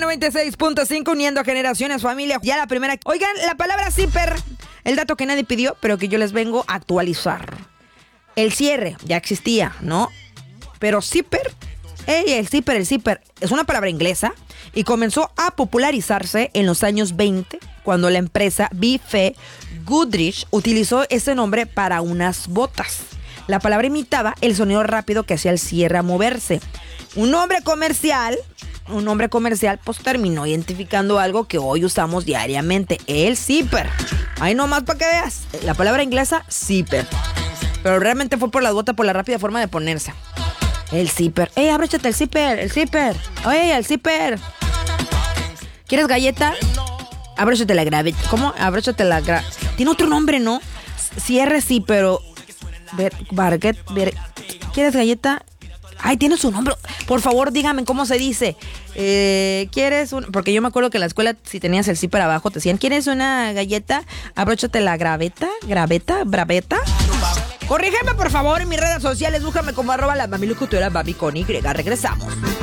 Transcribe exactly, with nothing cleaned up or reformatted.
noventa y seis punto cinco, uniendo generaciones, familia. Ya la primera. Oigan, la palabra zipper, el dato que nadie pidió, pero que yo les vengo a actualizar. El cierre ya existía, ¿no? Pero zipper, ey, el zipper, el zipper, es una palabra inglesa y comenzó a popularizarse en los años veinte, cuando la empresa B F Goodrich utilizó ese nombre para unas botas. La palabra imitaba el sonido rápido que hacía el cierre a moverse. Un nombre comercial, un nombre comercial, pues terminó identificando algo que hoy usamos diariamente, el zipper. Ahí nomás para que veas, la palabra inglesa, zipper. Pero realmente fue por la bota, por la rápida forma de ponerse. El zipper. ¡Ey, abróchate el zipper! ¡El zipper! ¡Ey, el zipper! ¿Quieres galleta? Abróchate la graveta. ¿Cómo? Abróchate la gra... Tiene otro nombre, ¿no? Cierre sí, pero... Ver, barguet, ver... ¿Quieres galleta? Ay, tiene su nombre. Por favor, dígame cómo se dice. Eh, ¿Quieres un...? Porque yo me acuerdo que en la escuela, si tenías el zipper abajo, te decían, ¿quieres una galleta? Abróchate la graveta. ¿Graveta? ¿Braveta? Corrígeme, por favor, en mis redes sociales. Búscame como arroba la mamilucutora, mami con Y. Regresamos.